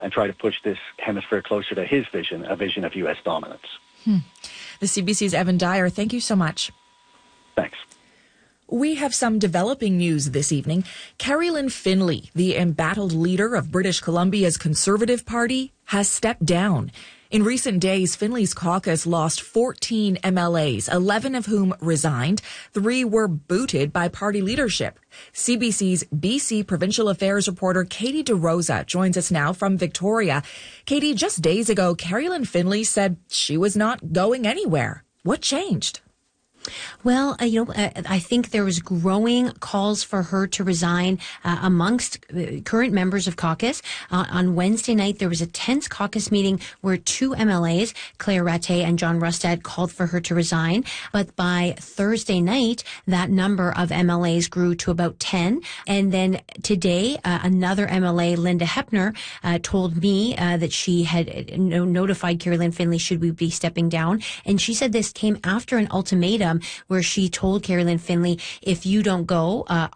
and try to push this hemisphere closer to his vision, a vision of U.S. dominance. The CBC's Evan Dyer, thank you so much. Thanks. We have some developing news this evening. Carrie-Lynne Finlay, the embattled leader of British Columbia's Conservative Party, has stepped down. In recent days, Finlay's caucus lost 14 MLAs, 11 of whom resigned. 3 were booted by party leadership. CBC's BC Provincial Affairs reporter Katie DeRosa joins us now from Victoria. Katie, just days ago, Carrie-Lynne Finlay said she was not going anywhere. What changed? Well, I think there was growing calls for her to resign amongst current members of caucus. On Wednesday night, there was a tense caucus meeting where 2 MLAs, Claire Rattay and John Rustad, called for her to resign. But by Thursday night, that number of MLAs grew to about 10. And then today, another MLA, Linda Hepner, told me that she had notified Carrie-Lynne Finlay should we be stepping down. And she said this came after an ultimatum where she told Carrie-Lynne Finlay, if you don't go,